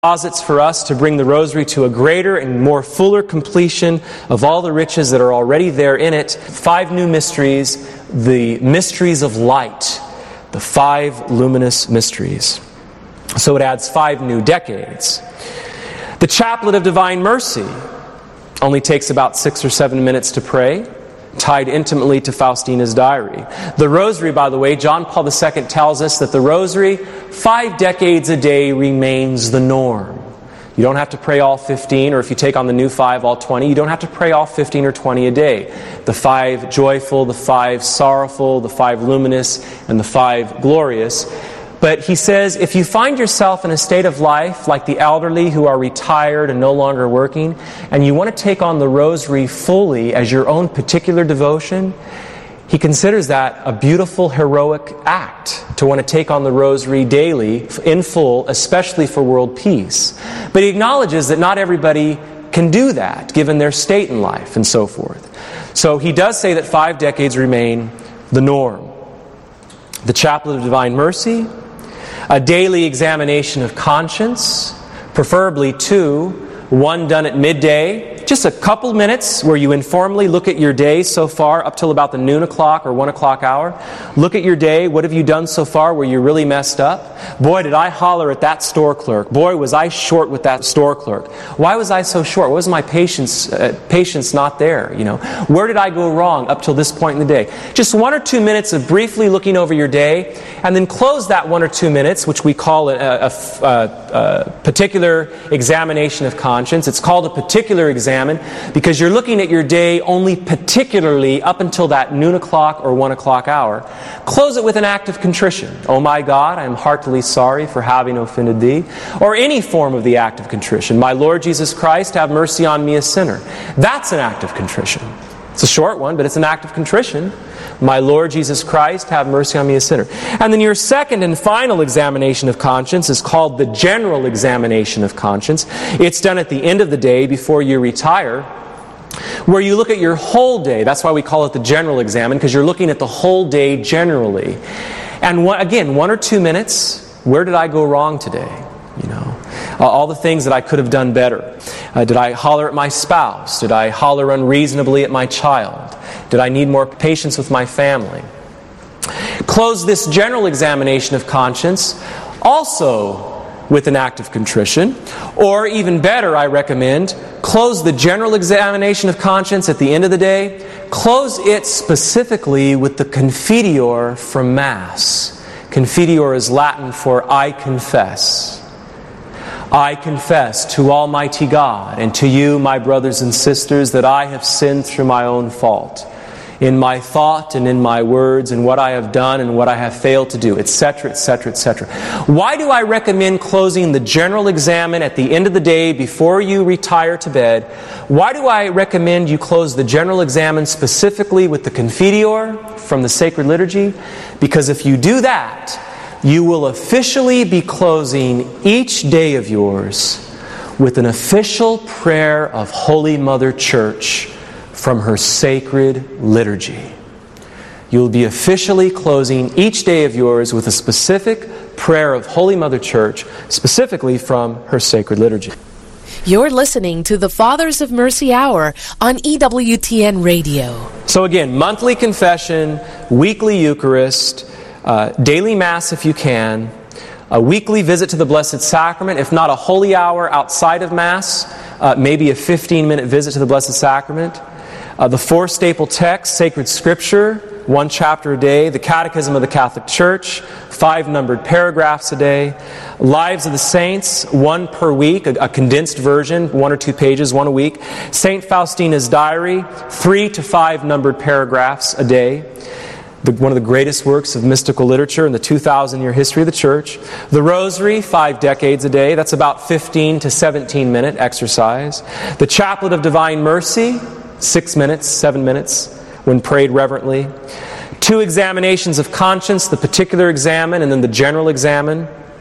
deposits for us to bring the rosary to a greater and more fuller completion of all the riches that are already there in it. 5 new mysteries, the mysteries of light, the 5 luminous mysteries. So it adds 5 new decades. The Chaplet of Divine Mercy only takes about 6 or 7 minutes to pray, tied intimately to Faustina's diary. The Rosary, by the way, John Paul II tells us that the Rosary, 5 decades a day remains the norm. You don't have to pray all 15, or if you take on the new 5, all 20. You don't have to pray all 15 or 20 a day. The 5 joyful, the 5 sorrowful, the 5 luminous, and the 5 glorious. But he says, if you find yourself in a state of life like the elderly who are retired and no longer working, and you want to take on the Rosary fully as your own particular devotion, he considers that a beautiful, heroic act to want to take on the Rosary daily, in full, especially for world peace. But he acknowledges that not everybody can do that, given their state in life and so forth. So he does say that 5 decades remain the norm. The Chaplet of Divine Mercy, a daily examination of conscience, preferably 2, one done at midday, just a couple minutes where you informally look at your day so far up till about the noon o'clock or 1 o'clock hour. Look at your day. What have you done so far where you really messed up? Boy, did I holler at that store clerk. Boy, was I short with that store clerk. Why was I so short? What was my patience not there? Where did I go wrong up till this point in the day? Just 1 or 2 minutes of briefly looking over your day, and then close that 1 or 2 minutes, which we call a particular examination of conscience. It's called a particular examine because you're looking at your day only particularly up until that noon o'clock or 1 o'clock hour. Close it with an act of contrition. Oh my God, I am heartily sorry for having offended thee. Or any form of the act of contrition. My Lord Jesus Christ, have mercy on me, a sinner. That's an act of contrition. It's a short one, but it's an act of contrition. My Lord Jesus Christ, have mercy on me, a sinner. And then your second and final examination of conscience is called the general examination of conscience. It's done at the end of the day before you retire, where you look at your whole day. That's why we call it the general examine, because you're looking at the whole day generally. And again, 1 or 2 minutes, where did I go wrong today? All the things that I could have done better. Did I holler at my spouse? Did I holler unreasonably at my child? Did I need more patience with my family? Close this general examination of conscience also with an act of contrition. Or even better, I recommend, close the general examination of conscience at the end of the day. Close it specifically with the Confiteor from Mass. Confiteor is Latin for I confess. I confess to Almighty God and to you, my brothers and sisters, that I have sinned through my own fault, in my thought and in my words, and what I have done and what I have failed to do, etc., etc., etc. Why do I recommend closing the general examen at the end of the day before you retire to bed? Why do I recommend you close the general examen specifically with the Confiteor from the Sacred Liturgy? Because if you do that, you will officially be closing each day of yours with an official prayer of Holy Mother Church from her sacred liturgy. You'll be officially closing each day of yours with a specific prayer of Holy Mother Church, specifically from her sacred liturgy. You're listening to the Fathers of Mercy Hour on EWTN Radio. So again, monthly confession, weekly Eucharist, daily Mass if you can, a weekly visit to the Blessed Sacrament, if not a holy hour outside of Mass, maybe a 15-minute visit to the Blessed Sacrament, the 4 staple texts, Sacred Scripture, 1 chapter a day, the Catechism of the Catholic Church, 5 numbered paragraphs a day, Lives of the Saints, 1 per week, a condensed version, 1 or 2 pages, 1 a week, St. Faustina's diary, 3 to 5 numbered paragraphs a day, one of the greatest works of mystical literature in the 2,000-year history of the Church. The Rosary, 5 decades a day. That's about 15 to 17-minute exercise. The Chaplet of Divine Mercy, 6 minutes, 7 minutes, when prayed reverently. 2 examinations of conscience, the particular examen and then the general examen.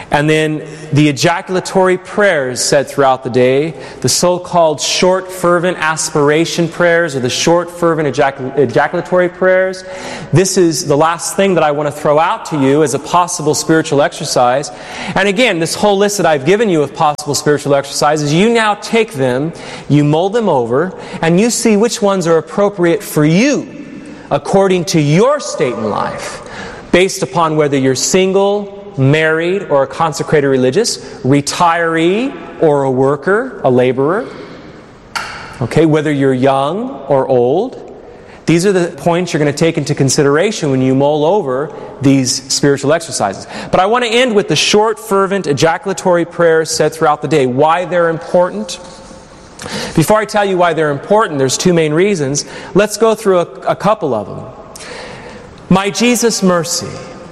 And then the ejaculatory prayers said throughout the day, the so-called short, fervent aspiration prayers, or the short, fervent ejaculatory prayers. This is the last thing that I want to throw out to you as a possible spiritual exercise. And again, this whole list that I've given you of possible spiritual exercises, you now take them, you mull them over, and you see which ones are appropriate for you according to your state in life, based upon whether you're single, married, or a consecrated religious, retiree, or a worker, a laborer. Okay, whether you're young or old. These are the points you're going to take into consideration when you mull over these spiritual exercises. But I want to end with the short, fervent, ejaculatory prayers said throughout the day. Why they're important? Before I tell you why they're important, there's two main reasons. Let's go through a couple of them. My Jesus, mercy.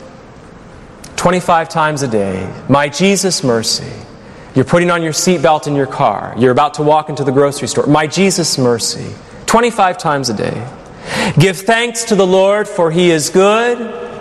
25 times a day. My Jesus, mercy. You're putting on your seatbelt in your car. You're about to walk into the grocery store. My Jesus, mercy. 25 times a day. Give thanks to the Lord, for He is good.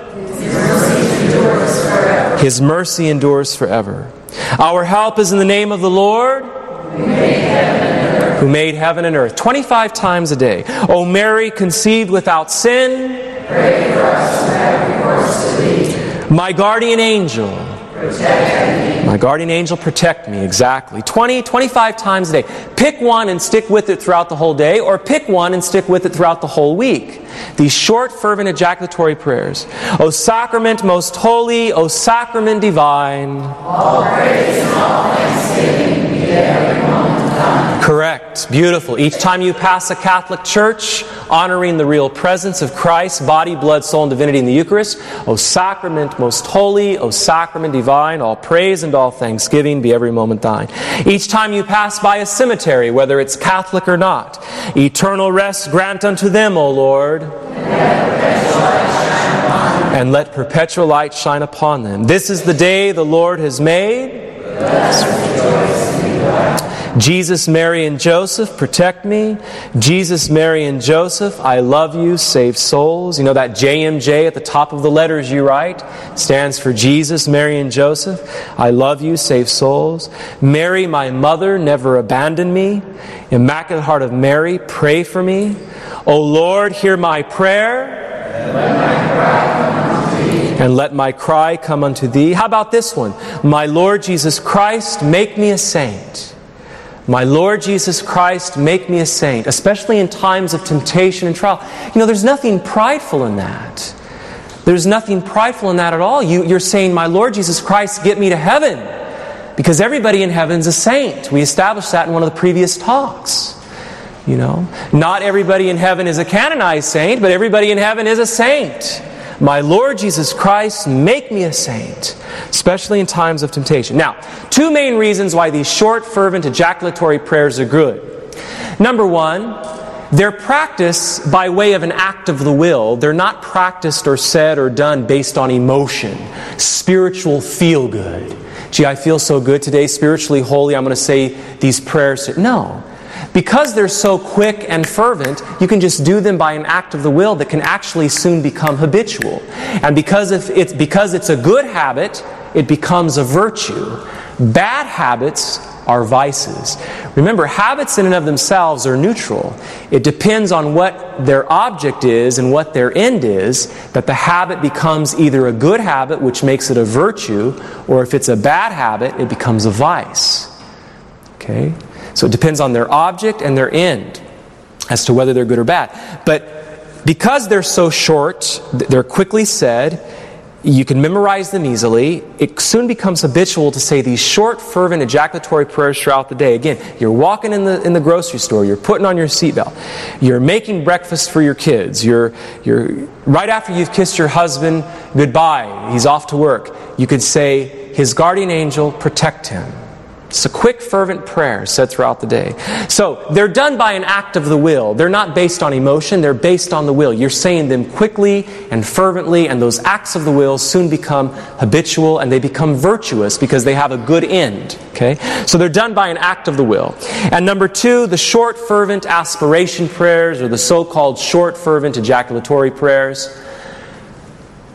His mercy endures forever. Our help is in the name of the Lord, who made heaven and earth. 25 times a day. O Mary, conceived without sin, pray for us who have recourse to Thee. My guardian angel, protect me. My guardian angel, protect me. Exactly. 25 times a day. Pick one and stick with it throughout the whole day, or pick one and stick with it throughout the whole week. These short, fervent, ejaculatory prayers. O sacrament most holy, O sacrament divine. All praise and all thanksgiving be to every moment. Correct. Beautiful. Each time you pass a Catholic church, honoring the real presence of Christ, body, blood, soul, and divinity in the Eucharist, O sacrament most holy, O sacrament divine, all praise and all thanksgiving be every moment thine. Each time you pass by a cemetery, whether it's Catholic or not, eternal rest grant unto them, O Lord, and let perpetual light shine upon them. This is the day the Lord has made. Jesus, Mary, and Joseph, protect me. Jesus, Mary, and Joseph, I love you, save souls. You know that JMJ at the top of the letters you write stands for Jesus, Mary, and Joseph. I love you, save souls. Mary, my mother, never abandon me. Immaculate Heart of Mary, pray for me. O Lord, hear my prayer. And let my cry come unto Thee. How about this one? My Lord Jesus Christ, make me a saint. My Lord Jesus Christ, make me a saint, especially in times of temptation and trial. You know, there's nothing prideful in that. There's nothing prideful in that at all. You're saying, my Lord Jesus Christ, get me to heaven. Because everybody in heaven's a saint. We established that in one of the previous talks. You know, not everybody in heaven is a canonized saint, but everybody in heaven is a saint. My Lord Jesus Christ, make me a saint, especially in times of temptation. Now, two main reasons why these short, fervent, ejaculatory prayers are good. Number one, they're practiced by way of an act of the will. They're not practiced or said or done based on emotion, spiritual feel-good. Gee, I feel so good today, spiritually holy, I'm going to say these prayers. No. Because they're so quick and fervent, you can just do them by an act of the will that can actually soon become habitual. And because it's a good habit, it becomes a virtue. Bad habits are vices. Remember, habits in and of themselves are neutral. It depends on what their object is and what their end is, that the habit becomes either a good habit, which makes it a virtue, or if it's a bad habit, it becomes a vice. Okay? So it depends on their object and their end as to whether they're good or bad. But because they're so short, they're quickly said, you can memorize them easily, it soon becomes habitual to say these short, fervent, ejaculatory prayers throughout the day. Again, you're walking in the grocery store, you're putting on your seatbelt, you're making breakfast for your kids, you're right after you've kissed your husband goodbye, he's off to work, you could say, His guardian angel, protect him. It's a quick, fervent prayer said throughout the day. So, they're done by an act of the will. They're not based on emotion, they're based on the will. You're saying them quickly and fervently, and those acts of the will soon become habitual, and they become virtuous because they have a good end. Okay? So they're done by an act of the will. And number two, the short, fervent aspiration prayers, or the so-called short, fervent ejaculatory prayers.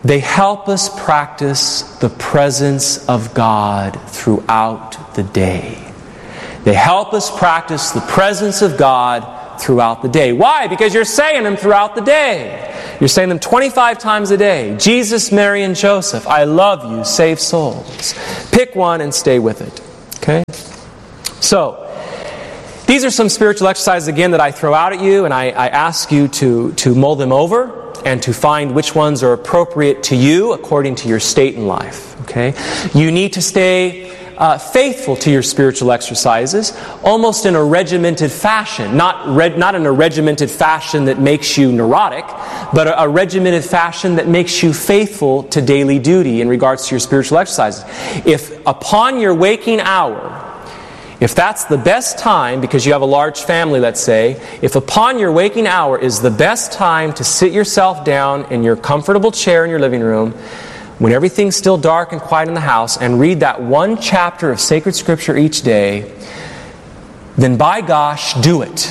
They help us practice the presence of God throughout the day. They help us practice the presence of God throughout the day. Why? Because you're saying them throughout the day. You're saying them 25 times a day. Jesus, Mary, and Joseph, I love you, save souls. Pick one and stay with it. Okay? So, these are some spiritual exercises, again, that I throw out at you, and I ask you to mull them over and to find which ones are appropriate to you according to your state in life. Okay? You need to stay faithful to your spiritual exercises, almost in a regimented fashion. Not in a regimented fashion that makes you neurotic, but a regimented fashion that makes you faithful to daily duty in regards to your spiritual exercises. If upon your waking hour, if that's the best time, because you have a large family, let's say, if upon your waking hour is the best time to sit yourself down in your comfortable chair in your living room, when everything's still dark and quiet in the house, and read that one chapter of sacred scripture each day, then by gosh, do it.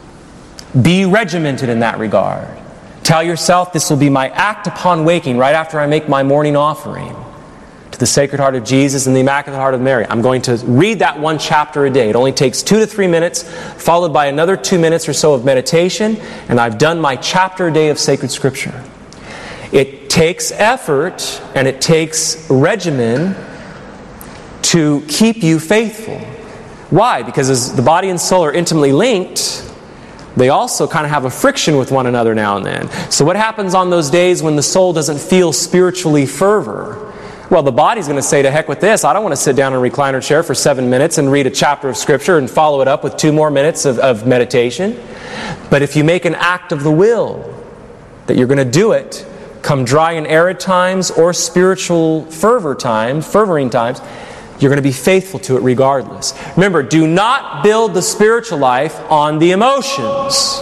Be regimented in that regard. Tell yourself, this will be my act upon waking, right after I make my morning offering to the Sacred Heart of Jesus and the Immaculate Heart of Mary. I'm going to read that one chapter a day. It only takes 2 to 3 minutes, followed by another 2 minutes or so of meditation, and I've done my chapter a day of sacred scripture. It takes effort and it takes regimen to keep you faithful. Why? Because as the body and soul are intimately linked, they also kind of have a friction with one another now and then. So what happens on those days when the soul doesn't feel spiritually fervor? Well, the body's going to say, to heck with this. I don't want to sit down in a recliner chair for 7 minutes and read a chapter of Scripture and follow it up with 2 more minutes of meditation. But if you make an act of the will that you're going to do it, come dry and arid times or spiritual fervoring times, you're going to be faithful to it regardless. Remember, do not build the spiritual life on the emotions.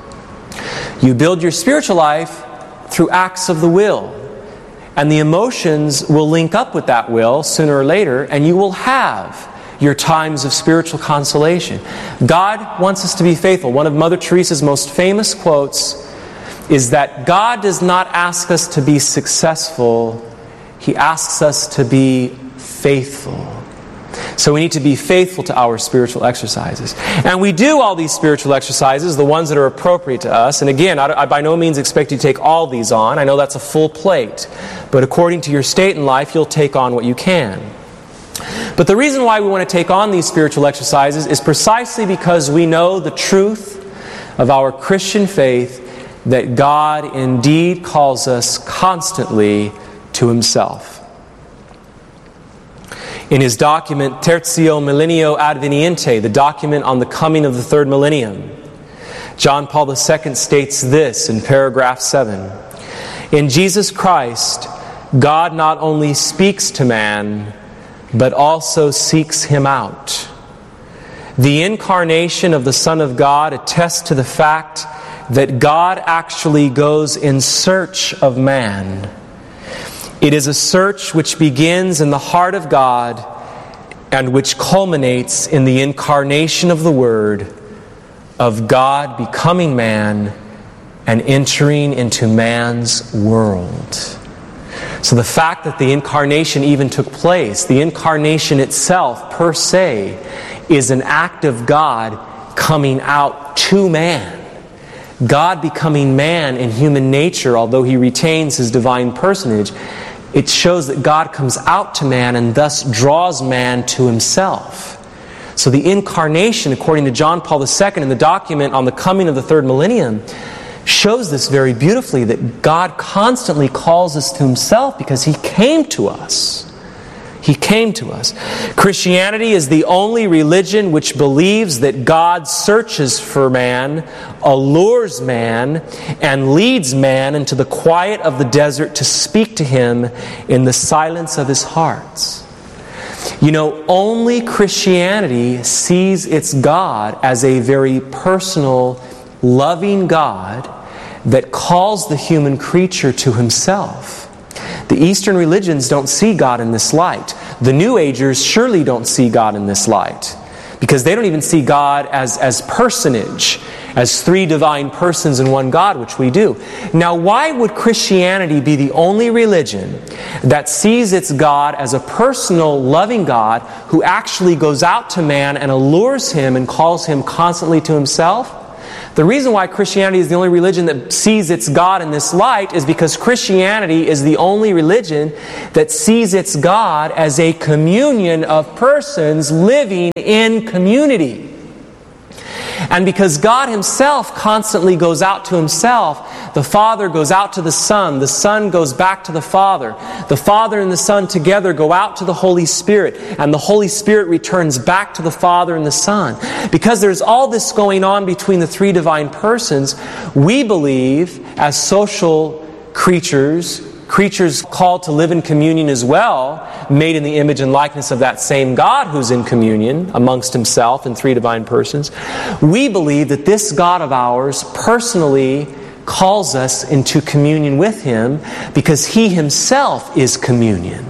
You build your spiritual life through acts of the will. And the emotions will link up with that will sooner or later, and you will have your times of spiritual consolation. God wants us to be faithful. One of Mother Teresa's most famous quotes is that God does not ask us to be successful, He asks us to be faithful. So we need to be faithful to our spiritual exercises. And we do all these spiritual exercises, the ones that are appropriate to us. And again, I by no means expect you to take all these on. I know that's a full plate. But according to your state in life, you'll take on what you can. But the reason why we want to take on these spiritual exercises is precisely because we know the truth of our Christian faith, that God indeed calls us constantly to Himself. In his document, Tertio Millennio Adveniente, the document on the coming of the third millennium, John Paul II states this in paragraph 7. In Jesus Christ, God not only speaks to man, but also seeks him out. The incarnation of the Son of God attests to the fact that God actually goes in search of man. It is a search which begins in the heart of God and which culminates in the incarnation of the Word, of God becoming man and entering into man's world. So the fact that the incarnation even took place, the incarnation itself per se, is an act of God coming out to man. God becoming man in human nature, although He retains His divine personage, it shows that God comes out to man and thus draws man to Himself. So the incarnation, according to John Paul II in the document on the coming of the third millennium, shows this very beautifully, that God constantly calls us to Himself because He came to us. He came to us. Christianity is the only religion which believes that God searches for man, allures man, and leads man into the quiet of the desert to speak to him in the silence of his heart. You know, only Christianity sees its God as a very personal, loving God that calls the human creature to Himself. The Eastern religions don't see God in this light. The New Agers surely don't see God in this light, because they don't even see God as personage, as three divine persons in one God, which we do. Now, why would Christianity be the only religion that sees its God as a personal, loving God who actually goes out to man and allures him and calls him constantly to himself? The reason why Christianity is the only religion that sees its God in this light is because Christianity is the only religion that sees its God as a communion of persons living in community. And because God Himself constantly goes out to Himself, the Father goes out to the Son goes back to the Father and the Son together go out to the Holy Spirit, and the Holy Spirit returns back to the Father and the Son. Because there's all this going on between the three divine persons, we believe, as social creatures called to live in communion as well, made in the image and likeness of that same God who's in communion amongst Himself and three divine persons, we believe that this God of ours personally calls us into communion with Him because He Himself is communion.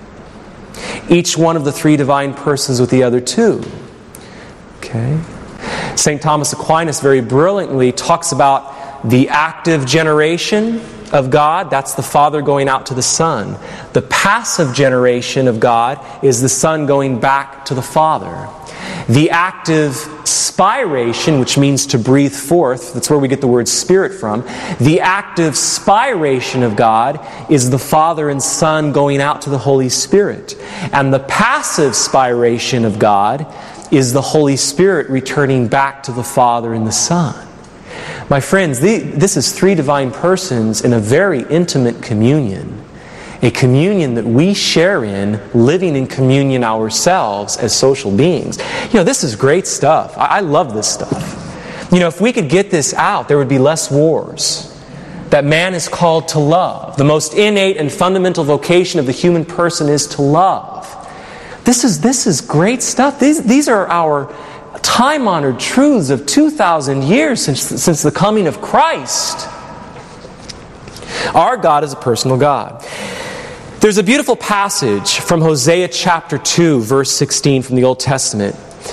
Each one of the three divine persons with the other two. Okay? St. Thomas Aquinas very brilliantly talks about the active generation of God. That's the Father going out to the Son. The passive generation of God is the Son going back to the Father. The active spiration, which means to breathe forth, that's where we get the word Spirit from. The active spiration of God is the Father and Son going out to the Holy Spirit. And the passive spiration of God is the Holy Spirit returning back to the Father and the Son. My friends, this is three divine persons in a very intimate communion. A communion that we share in, living in communion ourselves as social beings. This is great stuff. I love this stuff. If we could get this out, there would be less wars. That man is called to love. The most innate and fundamental vocation of the human person is to love. This is great stuff. These are our time-honored truths of 2,000 years since the coming of Christ. Our God is a personal God. There's a beautiful passage from Hosea chapter 2, verse 16 from the Old Testament.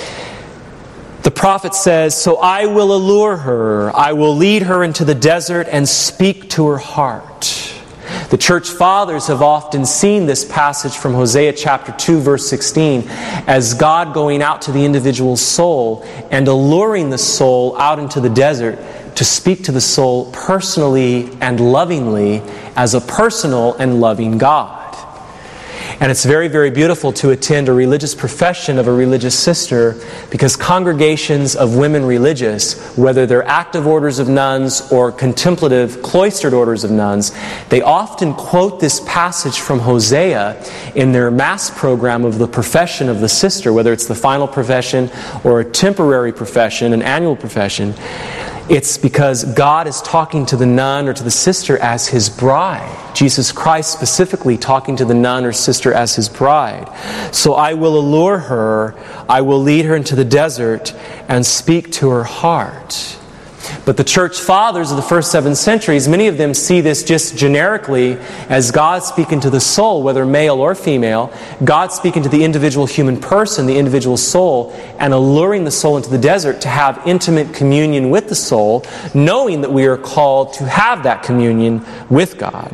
The prophet says, "So I will allure her, I will lead her into the desert and speak to her heart." The church fathers have often seen this passage from Hosea chapter 2, verse 16 as God going out to the individual soul and alluring the soul out into the desert to speak to the soul personally and lovingly as a personal and loving God. And it's very, very beautiful to attend a religious profession of a religious sister, because congregations of women religious, whether they're active orders of nuns or contemplative cloistered orders of nuns, they often quote this passage from Hosea in their Mass program of the profession of the sister, whether it's the final profession or a temporary profession, an annual profession. It's because God is talking to the nun or to the sister as His bride. Jesus Christ specifically talking to the nun or sister as His bride. "So I will allure her, I will lead her into the desert and speak to her heart." But the church fathers of the first 7 centuries, many of them see this just generically as God speaking to the soul, whether male or female, God speaking to the individual human person, the individual soul, and alluring the soul into the desert to have intimate communion with the soul, knowing that we are called to have that communion with God.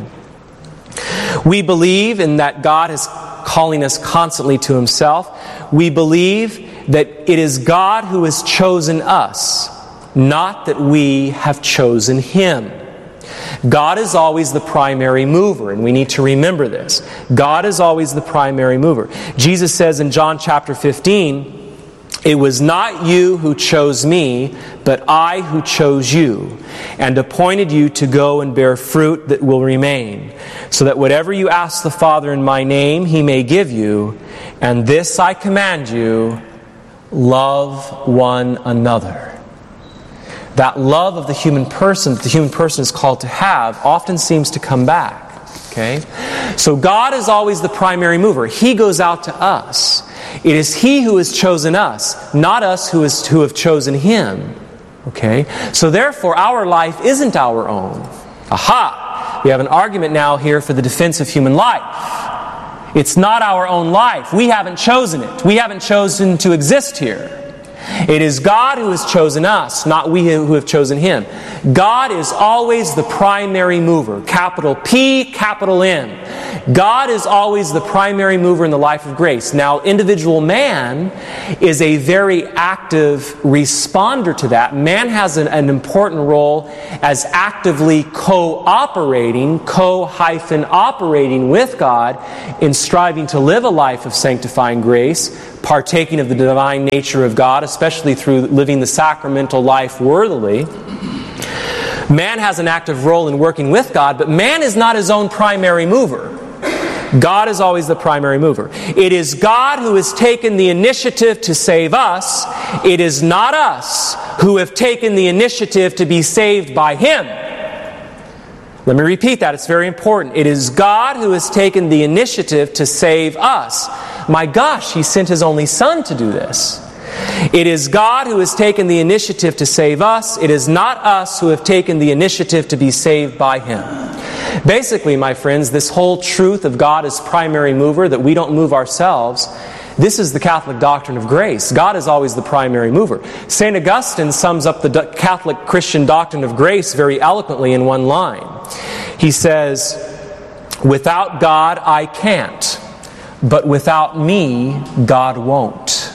We believe in that God is calling us constantly to Himself. We believe that it is God who has chosen us, not that we have chosen Him. God is always the primary mover, and we need to remember this. God is always the primary mover. Jesus says in John chapter 15, "It was not you who chose me, but I who chose you, and appointed you to go and bear fruit that will remain, so that whatever you ask the Father in my name, He may give you. And this I command you, love one another." That love of the human person that the human person is called to have often seems to come back. Okay? So God is always the primary mover. He goes out to us. It is He who has chosen us, not us who have chosen Him. Okay? So therefore, our life isn't our own. Aha! We have an argument now here for the defense of human life. It's not our own life. We haven't chosen it. We haven't chosen to exist here. It is God who has chosen us, not we who have chosen Him. God is always the primary mover. Capital P, capital M. God is always the primary mover in the life of grace. Now, individual man is a very active responder to that. Man has an important role as actively cooperating, co-operating with God in striving to live a life of sanctifying grace, partaking of the divine nature of God, especially through living the sacramental life worthily. Man has an active role in working with God, but man is not his own primary mover. God is always the primary mover. It is God who has taken the initiative to save us. It is not us who have taken the initiative to be saved by Him. Let me repeat that. It's very important. It is God who has taken the initiative to save us. My gosh, He sent His only Son to do this. It is God who has taken the initiative to save us. It is not us who have taken the initiative to be saved by Him. Basically, my friends, this whole truth of God as primary mover, that we don't move ourselves, this is the Catholic doctrine of grace. God is always the primary mover. St. Augustine sums up the Catholic Christian doctrine of grace very eloquently in one line. He says, "Without God I can't, but without me God won't."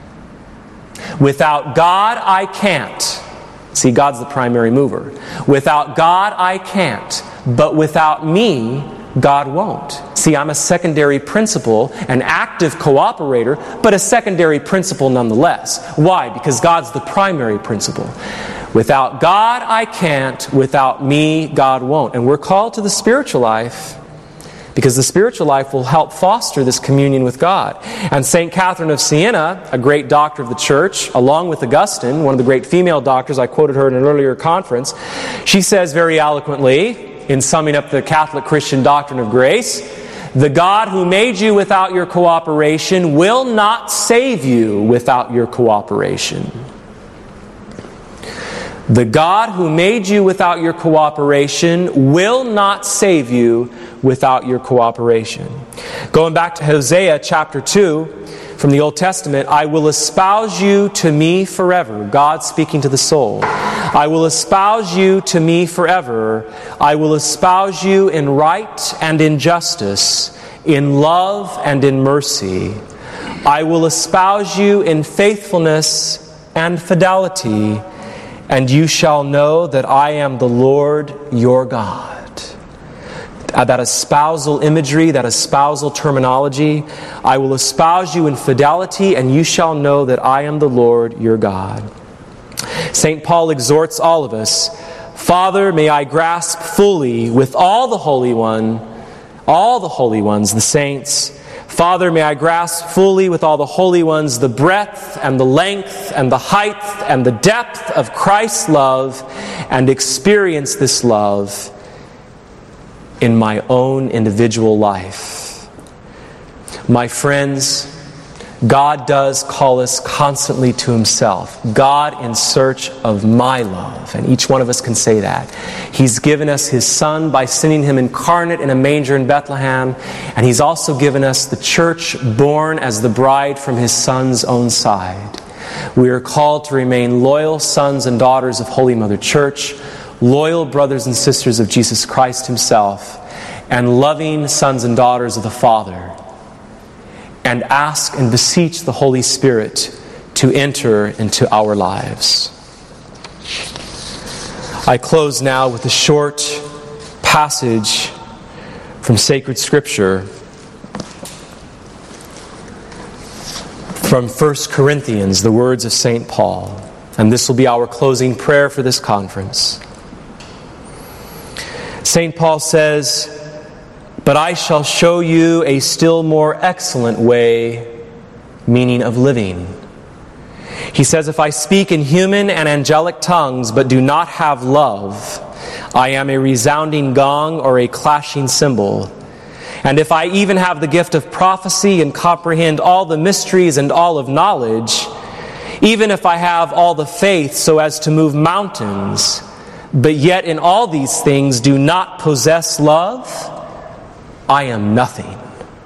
Without God I can't. See, God's the primary mover. Without God I can't, but without me God won't. See, I'm a secondary principle, an active cooperator, but a secondary principle nonetheless. Why? Because God's the primary principle. Without God I can't, without me God won't. And we're called to the spiritual life, because the spiritual life will help foster this communion with God. And St. Catherine of Siena, a great doctor of the Church, along with Augustine, one of the great female doctors, I quoted her in an earlier conference, she says very eloquently, in summing up the Catholic Christian doctrine of grace, "The God who made you without your cooperation will not save you without your cooperation." The God who made you without your cooperation will not save you without your cooperation. Going back to Hosea chapter 2 from the Old Testament, "I will espouse you to me forever." God speaking to the soul. "I will espouse you to me forever. I will espouse you in right and in justice, in love and in mercy. I will espouse you in faithfulness and fidelity, and you shall know that I am the Lord your God." That espousal imagery, that espousal terminology, "I will espouse you in fidelity, and you shall know that I am the Lord your God." St. Paul exhorts all of us, "Father, may I grasp fully with all the holy ones, the saints. Father, may I grasp fully with all the holy ones the breadth and the length and the height and the depth of Christ's love, and experience this love in my own individual life." My friends, God does call us constantly to Himself. God in search of my love. And each one of us can say that. He's given us His Son by sending Him incarnate in a manger in Bethlehem. And He's also given us the church born as the bride from His Son's own side. We are called to remain loyal sons and daughters of Holy Mother Church, loyal brothers and sisters of Jesus Christ Himself, and loving sons and daughters of the Father, and ask and beseech the Holy Spirit to enter into our lives. I close now with a short passage from sacred Scripture from 1 Corinthians, the words of St. Paul. And this will be our closing prayer for this conference. St. Paul says, "But I shall show you a still more excellent way," meaning of living. He says, "If I speak in human and angelic tongues, but do not have love, I am a resounding gong or a clashing cymbal. And if I even have the gift of prophecy and comprehend all the mysteries and all of knowledge, even if I have all the faith so as to move mountains, but yet in all these things do not possess love, I am nothing.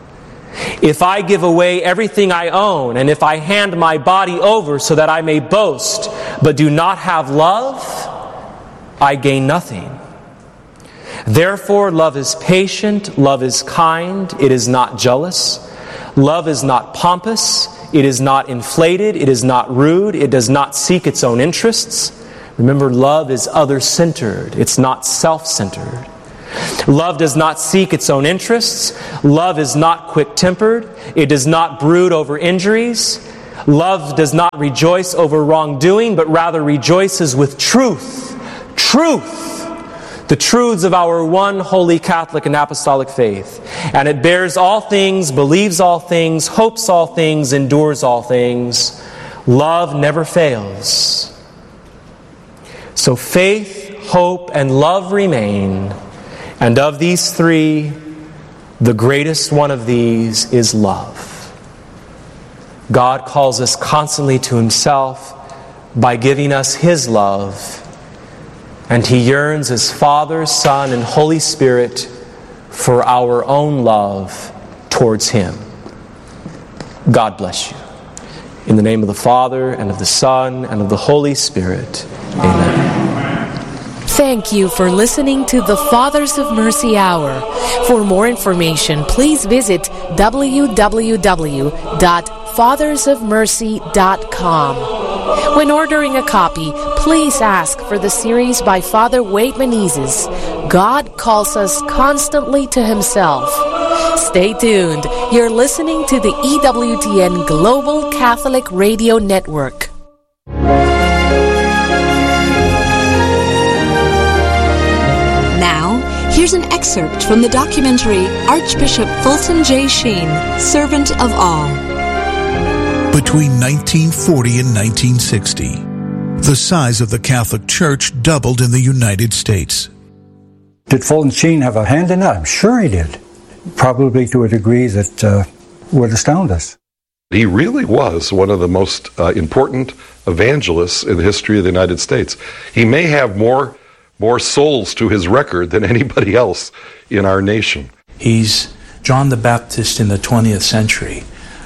If I give away everything I own, and if I hand my body over so that I may boast, but do not have love, I gain nothing. Therefore, love is patient, love is kind, it is not jealous. Love is not pompous, it is not inflated, it is not rude, it does not seek its own interests. Remember, love is other-centered, it's not self-centered. Love does not seek its own interests. Love is not quick-tempered. It does not brood over injuries. Love does not rejoice over wrongdoing, but rather rejoices with truth. Truth! The truths of our one holy Catholic and apostolic faith. And it bears all things, believes all things, hopes all things, endures all things. Love never fails. So faith, hope, and love remain. And of these three, the greatest one of these is love. God calls us constantly to Himself by giving us His love. And He yearns as Father, Son, and Holy Spirit for our own love towards Him. God bless you. In the name of the Father, and of the Son, and of the Holy Spirit. Amen. Thank you for listening to the Fathers of Mercy Hour. For more information, please visit www.fathersofmercy.com. When ordering a copy, please ask for the series by Father Wade Menezes, God Calls Us Constantly to Himself. Stay tuned. You're listening to the EWTN Global Catholic Radio Network. Here's an excerpt from the documentary Archbishop Fulton J. Sheen, Servant of All. Between 1940 and 1960, the size of the Catholic Church doubled in the United States. Did Fulton Sheen have a hand in that? I'm sure he did. Probably to a degree that would astound us. He really was one of the most important evangelists in the history of the United States. He may have more souls to his record than anybody else in our nation. He's John the Baptist in the 20th century.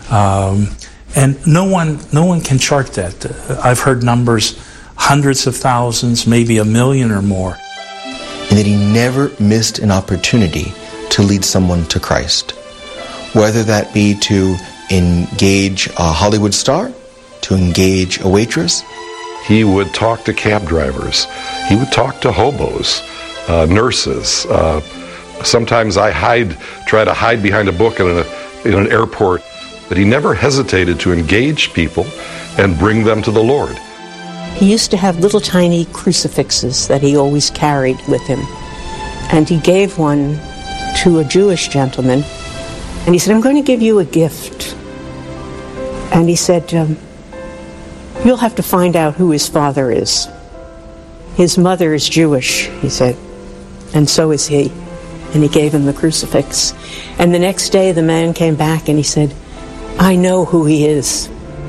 And no one can chart that. I've heard numbers, hundreds of thousands, maybe 1 million or more. And that he never missed an opportunity to lead someone to Christ. Whether that be to engage a Hollywood star, to engage a waitress. He would talk to cab drivers. He would talk to hobos, nurses. Sometimes I try to hide behind a book in an airport. But he never hesitated to engage people and bring them to the Lord. He used to have little tiny crucifixes that he always carried with him. And he gave one to a Jewish gentleman. And he said, I'm going to give you a gift. And he said, you'll have to find out who his father is. His mother is Jewish, he said, and so is he. And he gave him the crucifix. And the next day the man came back and he said, I know who he is.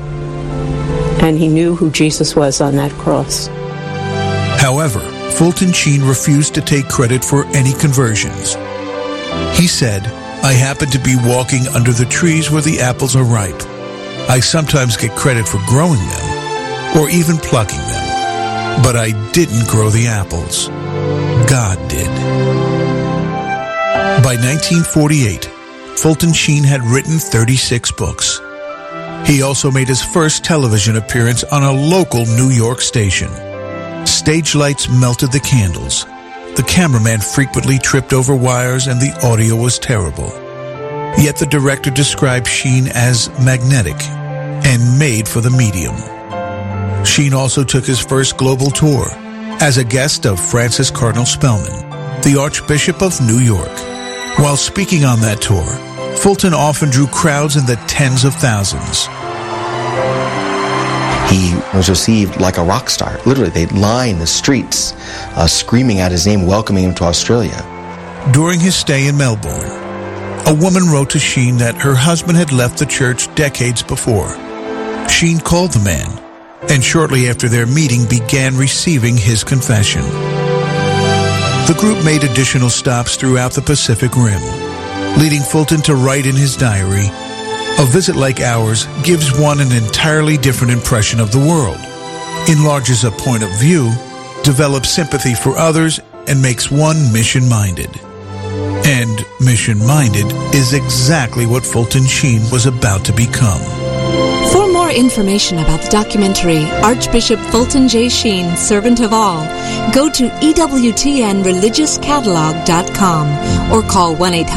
And he knew who Jesus was on that cross. However, Fulton Sheen refused to take credit for any conversions. He said, I happen to be walking under the trees where the apples are ripe. I sometimes get credit for growing them, or even plucking them. But I didn't grow the apples. God did. By 1948, Fulton Sheen had written 36 books. He also made his first television appearance on a local New York station. Stage lights melted the candles. The cameraman frequently tripped over wires and the audio was terrible. Yet the director described Sheen as magnetic and made for the medium. Sheen also took his first global tour as a guest of Francis Cardinal Spellman, the Archbishop of New York. While speaking on that tour, Fulton often drew crowds in the tens of thousands. He was received like a rock star. Literally, they'd line the streets screaming out his name, welcoming him to Australia. During his stay in Melbourne, a woman wrote to Sheen that her husband had left the church decades before. Sheen called the man, and shortly after their meeting began receiving his confession. The group made additional stops throughout the Pacific Rim. leading Fulton to write in his diary, "A visit like ours gives one an entirely different impression of the world, enlarges a point of view, develops sympathy for others, and makes one mission-minded." And mission-minded is exactly what Fulton Sheen was about to become. For more information about the documentary Archbishop Fulton J. Sheen, Servant of All, go to EWTNReligiousCatalog.com or call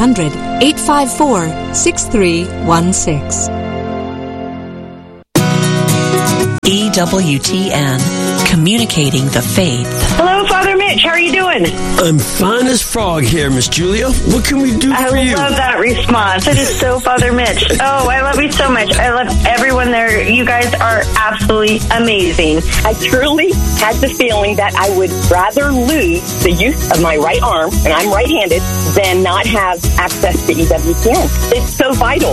1-800-854-6316. EWTN, communicating the faith. Hello, Father Mitch. How are you doing? I'm fine as frog here, Miss Julia. What can we do for you? I love that response. It is so Father Mitch. Oh, I love you so much. I love everyone there. You guys are absolutely amazing. I truly had the feeling that I would rather lose the use of my right arm, and I'm right-handed, than not have access to EWTN. It's so vital.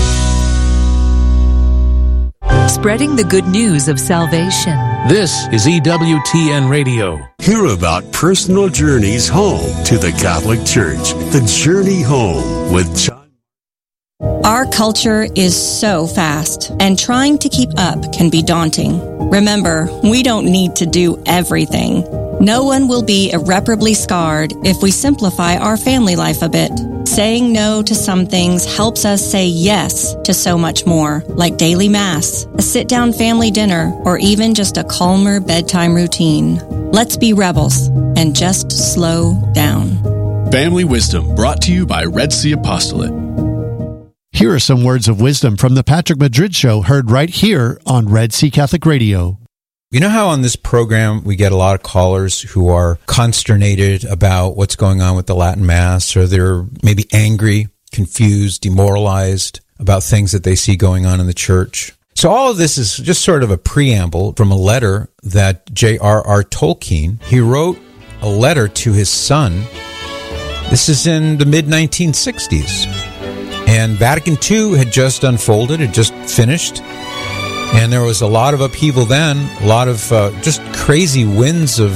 Spreading the good news of salvation. This is EWTN Radio. Hear about personal journeys home to the Catholic Church. The Journey Home with John. Our culture is so fast, and trying to keep up can be daunting. Remember, we don't need to do everything. No one will be irreparably scarred if we simplify our family life a bit. Saying no to some things helps us say yes to so much more, like daily mass, a sit-down family dinner, or even just a calmer bedtime routine. Let's be rebels and just slow down. Family Wisdom, brought to you by Red Sea Apostolate. Here are some words of wisdom from the Patrick Madrid Show, heard right here on Red Sea Catholic Radio. You know how on this program we get a lot of callers who are consternated about what's going on with the Latin Mass, or they're maybe angry, confused, demoralized about things that they see going on in the church? So all of this is just sort of a preamble from a letter that J.R.R. Tolkien, he wrote a letter to his son. This is in the mid-1960s. And Vatican II had just unfolded, had just finished. And there was a lot of upheaval then, a lot of just crazy winds of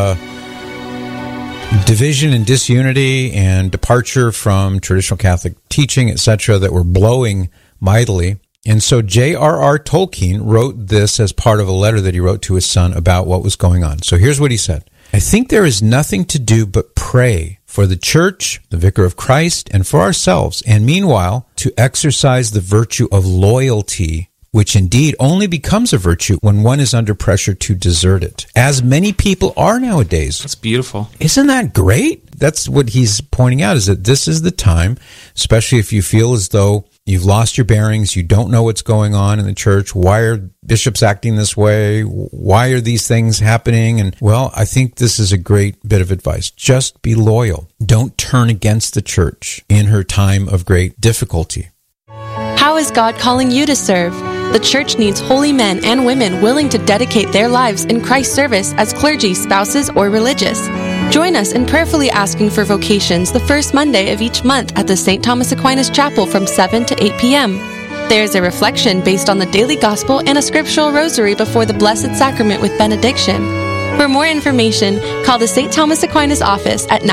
division and disunity and departure from traditional Catholic teaching, etc., that were blowing mightily. And so J.R.R. Tolkien wrote this as part of a letter that he wrote to his son about what was going on. So here's what he said. "I think there is nothing to do but pray for the Church, the Vicar of Christ, and for ourselves, and meanwhile to exercise the virtue of loyalty, which indeed only becomes a virtue when one is under pressure to desert it, as many people are nowadays." That's beautiful. Isn't that great? That's what he's pointing out, is that this is the time, especially if you feel as though you've lost your bearings, you don't know what's going on in the church, why are bishops acting this way, why are these things happening? And, well, I think this is a great bit of advice. Just be loyal. Don't turn against the church in her time of great difficulty. How is God calling you to serve? The church needs holy men and women willing to dedicate their lives in Christ's service as clergy, spouses, or religious. Join us in prayerfully asking for vocations the first Monday of each month at the St. Thomas Aquinas Chapel from 7 to 8 p.m. There's a reflection based on the daily gospel and a scriptural rosary before the Blessed Sacrament with benediction. For more information, call the St. Thomas Aquinas office at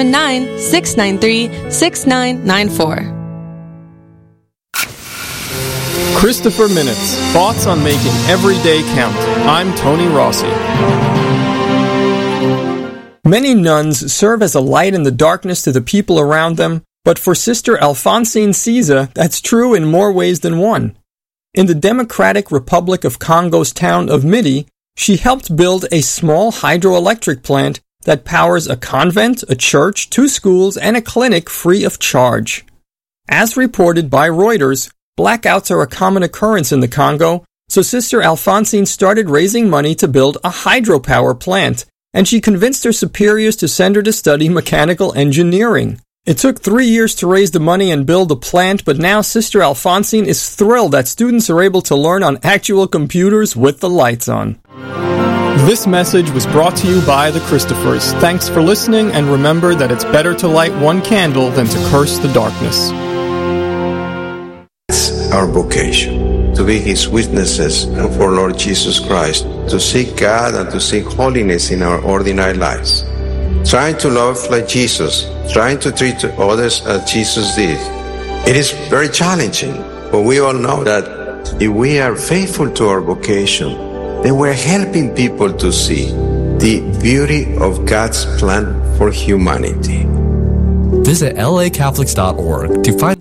979-693-6994. Christopher Minutes, thoughts on making every day count. I'm Tony Rossi. Many nuns serve as a light in the darkness to the people around them, but for Sister Alphonsine Siza, that's true in more ways than one. In the Democratic Republic of Congo's town of Midi, she helped build a small hydroelectric plant that powers a convent, a church, 2 schools, and a clinic free of charge. As reported by Reuters, blackouts are a common occurrence in the Congo, so Sister Alphonsine started raising money to build a hydropower plant, and she convinced her superiors to send her to study mechanical engineering. It took 3 years to raise the money and build the plant, but now Sister Alphonsine is thrilled that students are able to learn on actual computers with the lights on. This message was brought to you by the Christophers. Thanks for listening, and remember that it's better to light one candle than to curse the darkness. Our vocation, to be His witnesses for Lord Jesus Christ, to seek God and to seek holiness in our ordinary lives. trying to love like Jesus, trying to treat others as Jesus did. It is very challenging, but we all know that if we are faithful to our vocation, then we're helping people to see the beauty of God's plan for humanity. Visit lacatholics.org to find.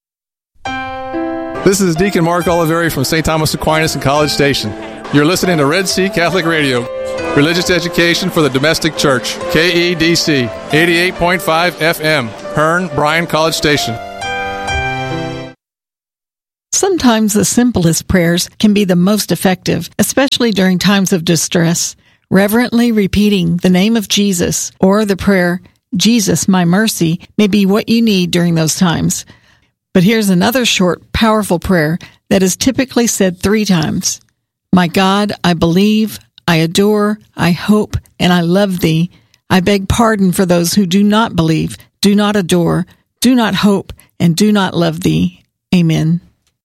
This is Deacon Mark Oliveri from St. Thomas Aquinas in College Station. You're listening to Red Sea Catholic Radio, religious education for the domestic church, KEDC, 88.5 FM, Hearn, Bryan College Station. Sometimes the simplest prayers can be the most effective, especially during times of distress. Reverently repeating the name of Jesus or the prayer, Jesus, my mercy, may be what you need during those times. But here's another short, powerful prayer that is typically said 3 times. My God, I believe, I adore, I hope, and I love thee. I beg pardon for those who do not believe, do not adore, do not hope, and do not love thee. Amen.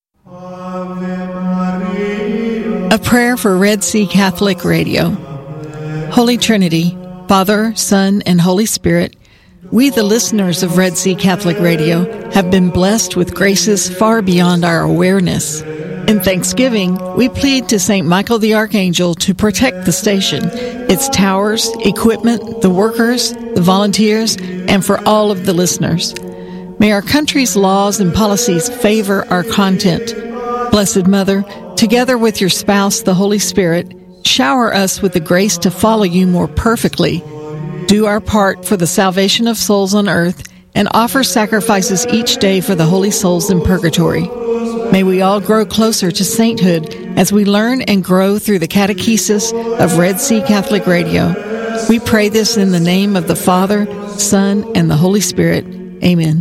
A prayer for Red Sea Catholic Radio. Holy Trinity, Father, Son, and Holy Spirit, we, the listeners of Red Sea Catholic Radio, have been blessed with graces far beyond our awareness. In thanksgiving, we plead to St. Michael the Archangel to protect the station, its towers, equipment, the workers, the volunteers, and for all of the listeners. May our country's laws and policies favor our content. Blessed Mother, together with your spouse, the Holy Spirit, shower us with the grace to follow you more perfectly, do our part for the salvation of souls on earth, and offer sacrifices each day for the holy souls in purgatory. May we all grow closer to sainthood as we learn and grow through the catechesis of Red Sea Catholic Radio. We pray this in the name of the Father, Son, and the Holy Spirit. Amen.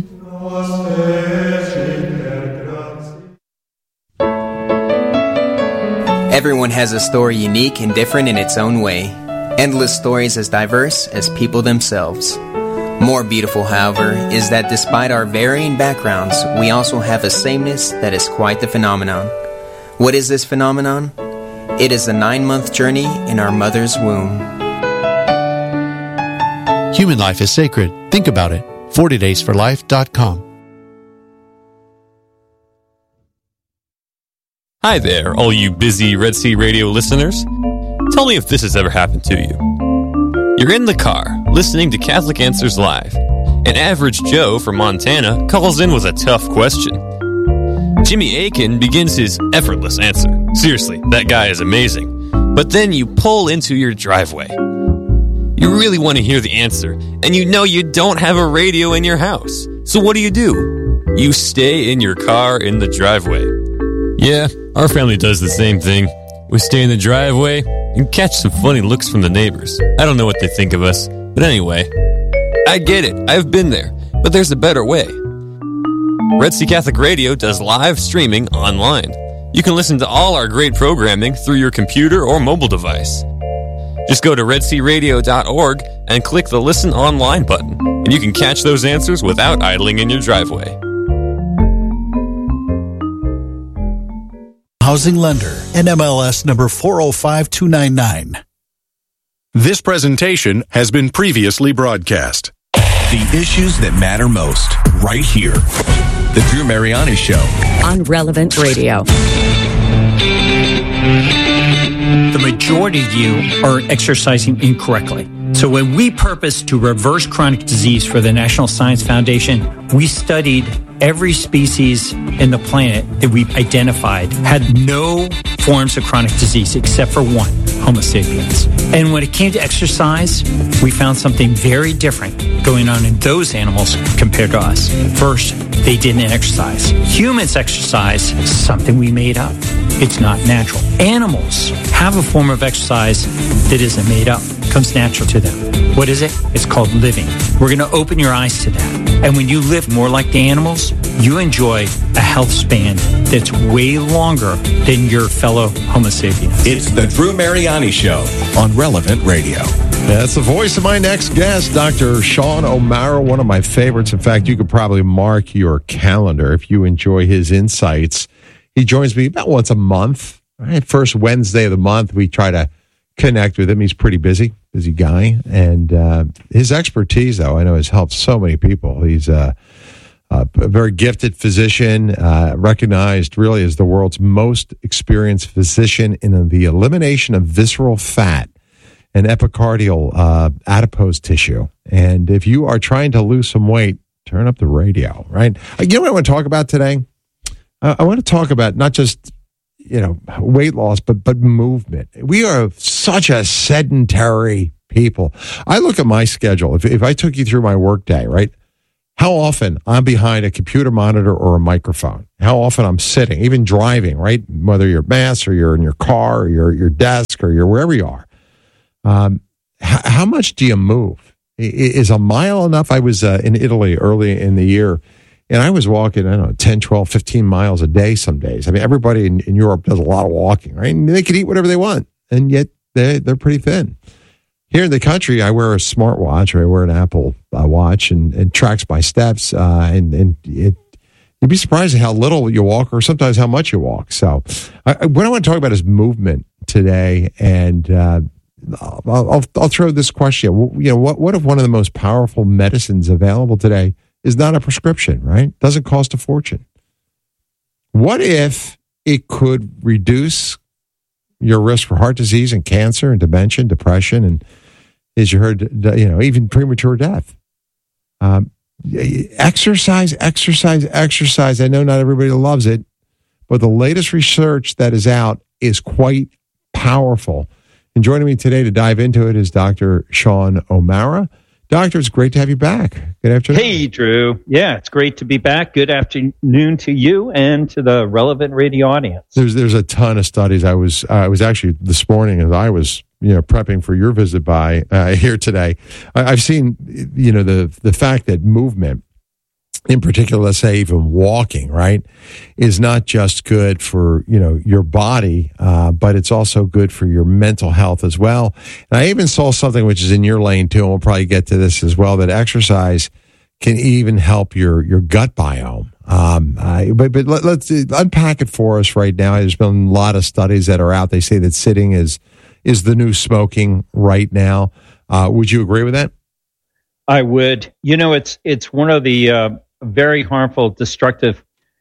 Everyone has a story unique and different in its own way. Endless stories as diverse as people themselves. More beautiful, however, is that despite our varying backgrounds, we also have a sameness that is quite the phenomenon. What is this phenomenon? It is a 9-month journey in our mother's womb. Human life is sacred. Think about it. 40daysforlife.com. Hi there, all you busy Red Sea Radio listeners. Tell me if this has ever happened to you. You're in the car, listening to Catholic Answers Live. An average Joe from Montana calls in with a tough question. Jimmy Akin begins his effortless answer. Seriously, that guy is amazing. But then you pull into your driveway. You really want to hear the answer, and you know you don't have a radio in your house. So what do? You stay in your car in the driveway. Yeah, our family does the same thing. We stay in the driveway and catch some funny looks from the neighbors. I don't know what they think of us, but anyway, I get it. I've been there, but there's a better way. Red Sea Catholic Radio does live streaming online. You can listen to all our great programming through your computer or mobile device. Just go to redsearadio.org and click the Listen Online button, and you can catch those answers without idling in your driveway. Housing lender, NMLS number 405299. This presentation has been previously broadcast. The issues that matter most, right here. The Drew Mariani Show. On Relevant Radio. The majority of you are exercising incorrectly. So when we purposed to reverse chronic disease for the National Science Foundation, we studied every species in the planet that we identified had no forms of chronic disease except for one, Homo sapiens. And when it came to exercise, we found something very different going on in those animals compared to us. First, they didn't exercise. Humans exercise, something we made up. It's not natural. Animals have a form of exercise that isn't made up, comes natural to them. What is it? It's called living. We're going to open your eyes to that. And when you live more like the animals, you enjoy a health span that's way longer than your fellow Homo sapiens. It's the Drew Mariani Show on Relevant Radio. That's the voice of my next guest, Dr. Sean O'Mara, one of my favorites. In fact, you could probably mark your calendar if you enjoy his insights. He joins me about once a month. Right? First Wednesday of the month, we try to connect with him. He's pretty busy guy. And his expertise, though, I know has helped so many people. He's a very gifted physician, recognized really as the world's most experienced physician in the elimination of visceral fat and epicardial adipose tissue. And if you are trying to lose some weight, turn up the radio, right? You know what I want to talk about today? I want to talk about not just, weight loss, but movement. We are such a sedentary people. I look at my schedule. If I took you through my workday, right? How often I'm behind a computer monitor or a microphone? How often I'm sitting, even driving, right? Whether you're at Mass or you're in your car or you're at your desk or you're wherever you are. How much do you move? Is a mile enough? I was in Italy early in the year, and I was walking, 10, 12, 15 miles a day some days. I mean, everybody in Europe does a lot of walking, right? And they can eat whatever they want, and yet they're pretty thin. Here in the country, I wear a smartwatch, or I wear an Apple watch, and tracks my steps, and you'd be surprised at how little you walk, or sometimes how much you walk. So what I want to talk about is movement today, and I'll throw this question. What if one of the most powerful medicines available today is not a prescription, right? Doesn't cost a fortune. What if it could reduce your risk for heart disease and cancer and dementia and depression and, as you heard, even premature death? Exercise. I know not everybody loves it, but the latest research that is out is quite powerful. And joining me today to dive into it is Dr. Sean O'Mara. Doctor, it's great to have you back. Good afternoon. Hey, Drew. Yeah, it's great to be back. Good afternoon to you and to the relevant radio audience. There's a ton of studies. I was actually this morning as I was prepping for your visit by here today. I've seen the fact that movement, in particular, let's say even walking, right, is not just good for, your body, but it's also good for your mental health as well. And I even saw something which is in your lane too, and we'll probably get to this as well, that exercise can even help your gut biome. But let's unpack it for us right now. There's been a lot of studies that are out. They say that sitting is the new smoking right now. Would you agree with that? I would. It's one of the very harmful, destructive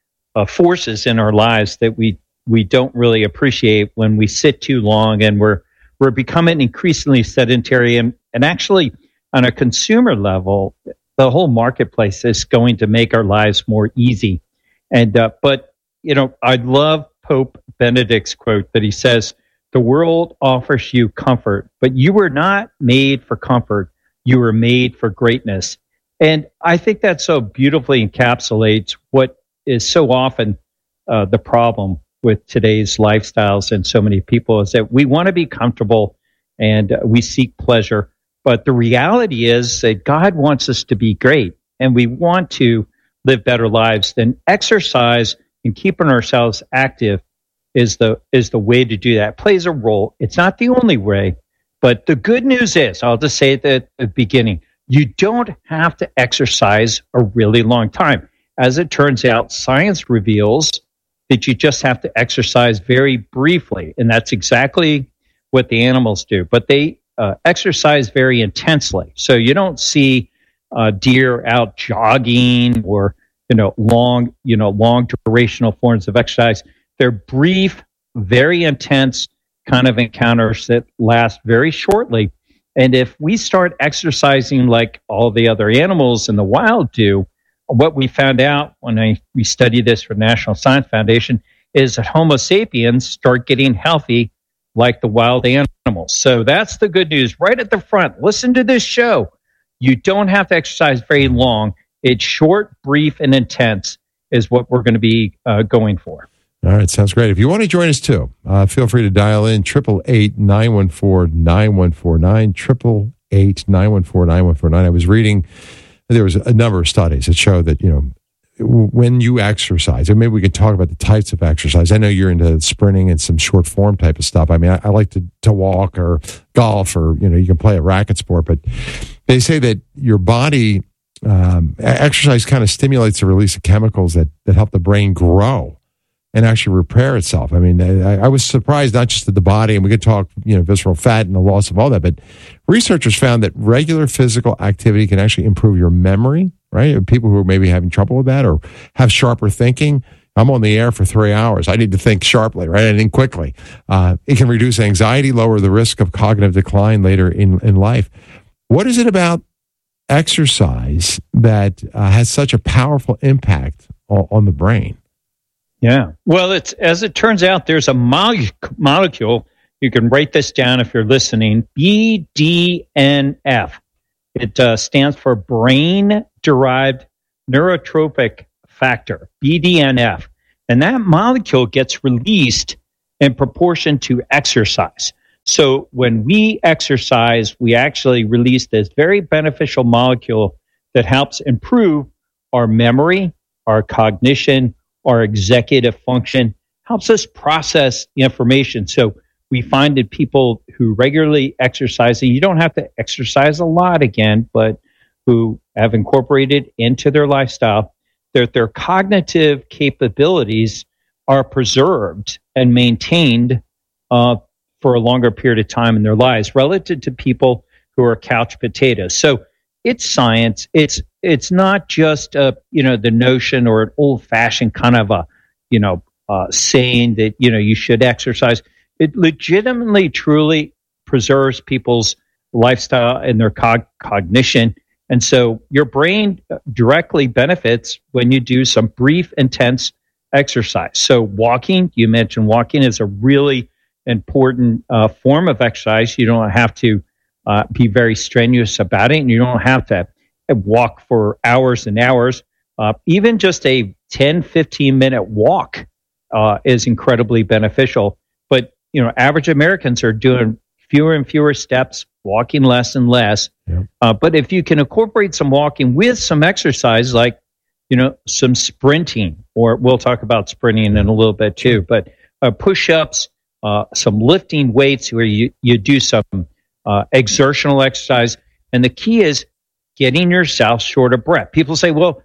forces in our lives that we don't really appreciate when we sit too long, and we're becoming increasingly sedentary. And actually, on a consumer level, the whole marketplace is going to make our lives more easy. And but I love Pope Benedict's quote that he says, "The world offers you comfort, but you were not made for comfort. You were made for greatness." And I think that so beautifully encapsulates what is so often the problem with today's lifestyles and so many people, is that we want to be comfortable and we seek pleasure. But the reality is that God wants us to be great, and we want to live better lives. Then exercise and keeping ourselves active is the way to do that. It plays a role. It's not the only way, but the good news is, I'll just say it at the beginning, you don't have to exercise a really long time. As it turns out, science reveals that you just have to exercise very briefly, and that's exactly what the animals do. But they exercise very intensely, so you don't see deer out jogging or long durational forms of exercise. They're brief, very intense kind of encounters that last very shortly. And if we start exercising like all the other animals in the wild do, what we found out when we studied this for National Science Foundation is that Homo sapiens start getting healthy like the wild animals. So that's the good news right at the front. Listen to this show. You don't have to exercise very long. It's short, brief, and intense is what we're going to be going for. All right, sounds great. If you want to join us too, feel free to dial in 888-914-9149, 888-914-9149. I was reading, there was a number of studies that show that, when you exercise, and maybe we could talk about the types of exercise. I know you're into sprinting and some short form type of stuff. I mean, I like to walk or golf, or, you can play a racket sport, but they say that your body, exercise kind of stimulates the release of chemicals that help the brain grow. and actually repair itself. I mean, I was surprised not just at the body, and we could talk, visceral fat and the loss of all that, but researchers found that regular physical activity can actually improve your memory, right? People who are maybe having trouble with that or have sharper thinking. I'm on the air for 3 hours. I need to think sharply, right? I think quickly. It can reduce anxiety, lower the risk of cognitive decline later in life. What is it about exercise that has such a powerful impact on the brain? Yeah. Well, as it turns out, there's a molecule. You can write this down if you're listening. BDNF. It stands for brain-derived neurotrophic factor, BDNF. And that molecule gets released in proportion to exercise. So when we exercise, we actually release this very beneficial molecule that helps improve our memory, our cognition, our executive function, helps us process information. So we find that people who regularly exercise, and you don't have to exercise a lot again, but who have incorporated into their lifestyle, their cognitive capabilities are preserved and maintained for a longer period of time in their lives relative to people who are couch potatoes. So it's science. It's not just the notion or an old fashioned kind of a saying that you should exercise. It legitimately, truly preserves people's lifestyle and their cognition. And so your brain directly benefits when you do some brief, intense exercise. So walking, you mentioned walking is a really important form of exercise. You don't have to be very strenuous about it, and you don't have to walk for hours and hours. Even just a 10, 15-minute walk is incredibly beneficial. But, average Americans are doing fewer and fewer steps, walking less and less. Yeah. But if you can incorporate some walking with some exercise, like, some sprinting, or we'll talk about sprinting in a little bit too, but push-ups, some lifting weights where you do some exertional exercise. And the key is getting yourself short of breath. People say, well,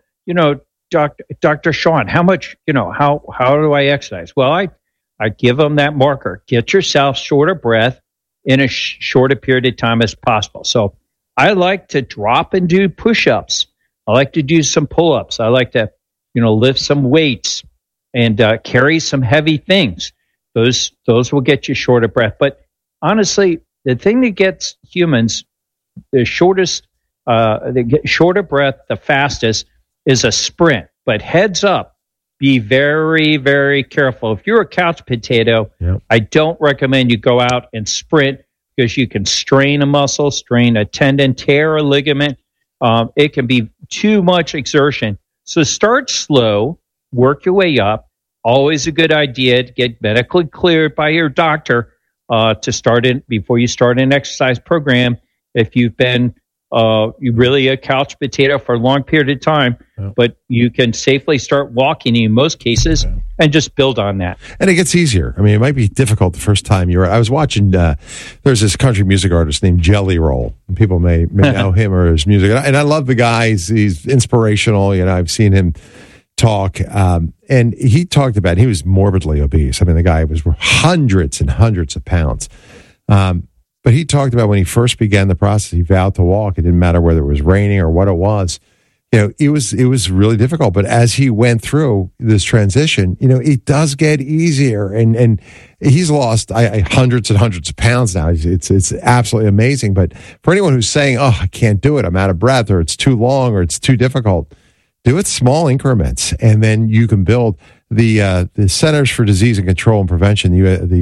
Dr. Sean, how much, how do I exercise? Well, I give them that marker. Get yourself short of breath in as short a period of time as possible. So I like to drop and do push-ups. I like to do some pull-ups. I like to, lift some weights and carry some heavy things. Those will get you short of breath. But honestly, the thing that gets humans the shortest, they get short of breath the fastest is a sprint. But heads up, be very, very careful. If you're a couch potato, I don't recommend you go out and sprint because you can strain a muscle, strain a tendon, tear a ligament. It can be too much exertion. So start slow, work your way up. Always a good idea to get medically cleared by your doctor to start in before you start an exercise program. If you've been you really a couch potato for a long period of time, but you can safely start walking in most cases and just build on that. And it gets easier. I mean, it might be difficult the first time I was watching, there's this country music artist named Jelly Roll. People may know him or his music. And I love the guy. He's inspirational. I've seen him talk. And he talked about, he was morbidly obese. I mean, the guy was hundreds and hundreds of pounds. But he talked about when he first began the process, he vowed to walk. It didn't matter whether it was raining or what it was. It was really difficult. But as he went through this transition, it does get easier. And he's lost hundreds and hundreds of pounds now. It's absolutely amazing. But for anyone who's saying, oh, I can't do it, I'm out of breath, or it's too long, or it's too difficult, do it small increments. And then you can build the Centers for Disease and Control and Prevention,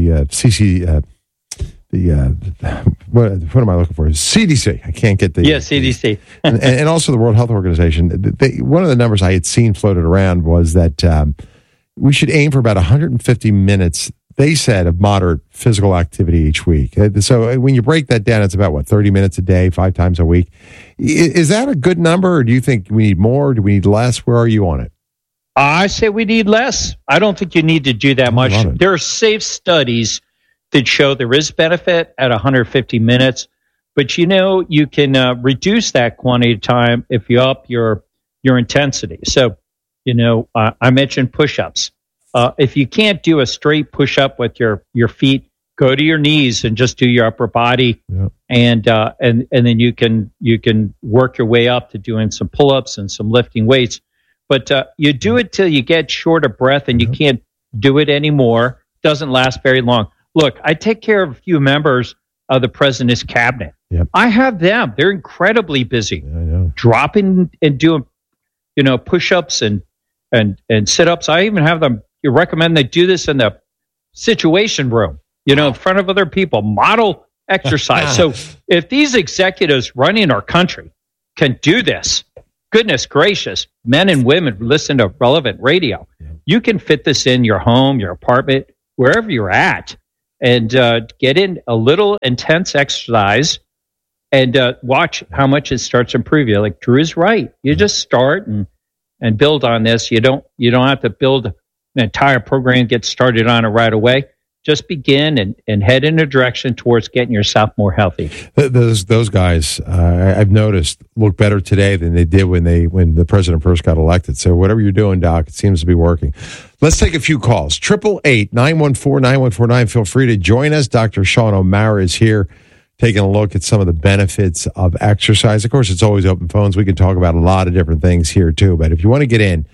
what am I looking for? CDC. I can't get the... Yeah, CDC. and also the World Health Organization. One of the numbers I had seen floated around was that we should aim for about 150 minutes, they said, of moderate physical activity each week. So when you break that down, it's about, 30 minutes a day, 5 times a week. Is that a good number, or do you think we need more? Do we need less? Where are you on it? I say we need less. I don't think you need to do that much. There are safe studies that show there is benefit at 150 minutes, but you can reduce that quantity of time if you up your intensity. So, I mentioned push-ups, If you can't do a straight push-up with your feet, go to your knees and just do your upper body, and then you can work your way up to doing some pull-ups and some lifting weights. But you do it till you get short of breath and you can't do it anymore. Doesn't last very long. Look, I take care of a few members of the president's cabinet. I have them. They're incredibly busy, dropping and doing, push-ups and sit-ups. I even have them. You recommend they do this in the Situation Room, in front of other people. Model exercise. So if these executives running our country can do this, goodness gracious, men and women listen to relevant radio. You can fit this in your home, your apartment, wherever you're at, and get in a little intense exercise and watch how much it starts to improve you. Like Drew is right. You just start and build on this. You don't have to build an entire program, get started on it right away. Just begin and head in a direction towards getting yourself more healthy. Those guys, I've noticed, look better today than they did when the president first got elected. So whatever you're doing, Doc, it seems to be working. Let's take a few calls. 888-914-9149. Feel free to join us. Dr. Sean O'Mara is here taking a look at some of the benefits of exercise. Of course, it's always open phones. We can talk about a lot of different things here, too. But if you want to get in,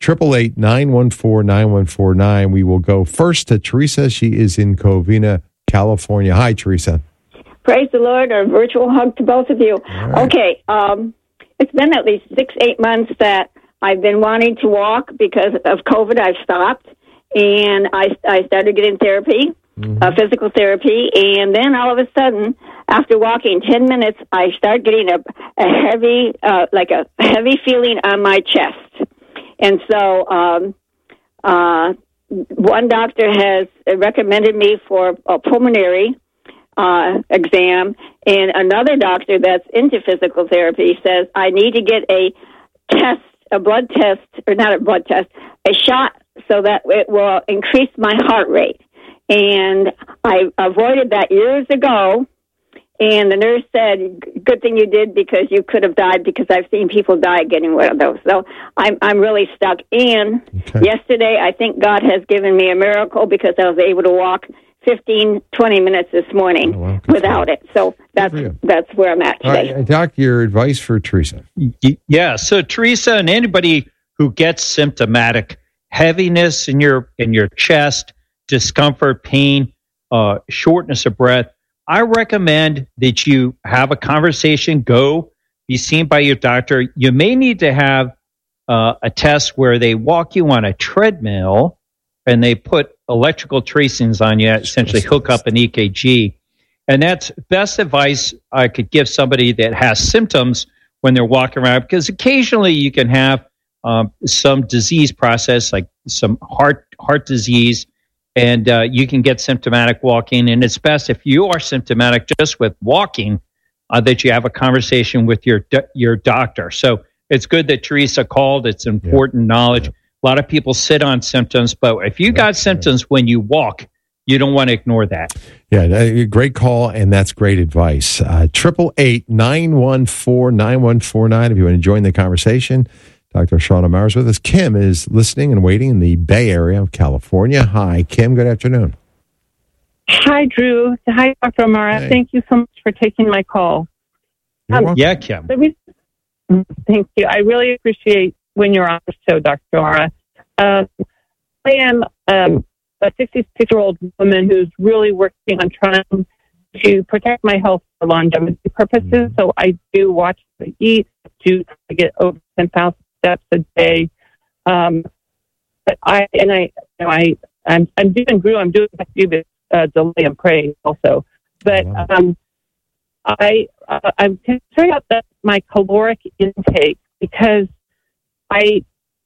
888-914-9149. We will go first to Teresa. She is in Covina, California. Hi, Teresa. Praise the Lord. A virtual hug to both of you. Right. Okay. It's been at least 6-8 months that I've been wanting to walk because of COVID. I've stopped, and I started getting therapy, physical therapy, and then all of a sudden, after walking 10 minutes, I start getting a heavy, like a heavy feeling on my chest. And so one doctor has recommended me for a pulmonary exam, and another doctor that's into physical therapy says I need to get a blood test, or not a blood test, a shot so that it will increase my heart rate. And I avoided that years ago. And the nurse said, good thing you did because you could have died, because I've seen people die getting one of those. So I'm really stuck. And yesterday, I think God has given me a miracle because I was able to walk 15, 20 minutes this morning without it. So that's where I'm at today. All right, Doc, your advice for Teresa. Yeah, so Teresa, and anybody who gets symptomatic heaviness in your chest, discomfort, pain, shortness of breath, I recommend that you have a conversation, go be seen by your doctor. You may need to have a test where they walk you on a treadmill and they put electrical tracings on you, essentially hook up an EKG. And that's best advice I could give somebody that has symptoms when they're walking around, because occasionally you can have some disease process, like some heart disease, and you can get symptomatic walking. And it's best if you are symptomatic just with walking that you have a conversation with your doctor. So it's good that Teresa called. It's important knowledge. A lot of people sit on symptoms, but if you got symptoms when you walk, you don't want to ignore that. Yeah, great call, and that's great advice. 888-914-9149 if you want to join the conversation. Dr. Sean O'Mara is with us. Kim is listening and waiting in the Bay Area of California. Hi, Kim. Good afternoon. Hi, Drew. Hi, Dr. O'Mara. Hey. Thank you so much for taking my call. Yeah, Kim. Thank you. I really appreciate when you're on the show, Dr. O'Mara. I am a 66-year-old woman who's really working on trying to protect my health for longevity purposes. So I do watch what I eat, to get over 10,000 steps a day. But I'm doing Drew. I'm doing like you, delay and pray also. But I'm concerned about my caloric intake, because my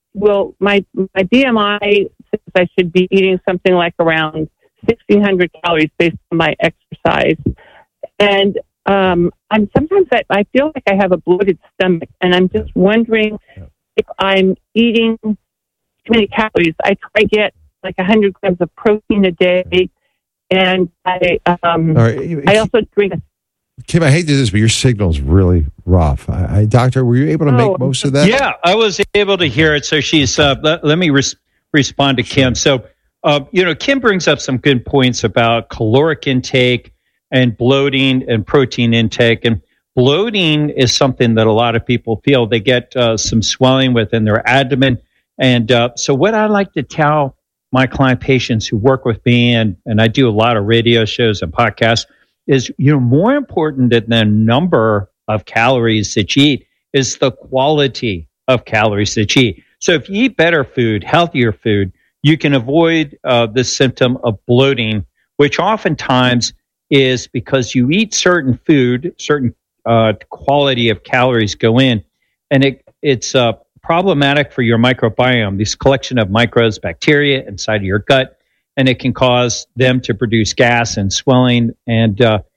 BMI says I should be eating something like around 1,600 calories based on my exercise. And I feel like I have a bloated stomach, and I'm just wondering if I'm eating too many calories. I try to get like 100 grams of protein a day, and I also drink. Kim, I hate to do this, but your signal's really rough. Doctor, were you able to make most of that? Yeah, I was able to hear it. So she's. Let me respond to Kim. So, Kim brings up some good points about caloric intake and bloating and protein intake. And bloating is something that a lot of people feel. They get some swelling within their abdomen. And so what I like to tell my client patients who work with me, and I do a lot of radio shows and podcasts, is, more important than the number of calories that you eat is the quality of calories that you eat. So if you eat better food, healthier food, you can avoid the symptom of bloating, which oftentimes is because you eat certain food, certain quality of calories go in, and it's problematic for your microbiome, this collection of microbes, bacteria inside of your gut, and it can cause them to produce gas and swelling and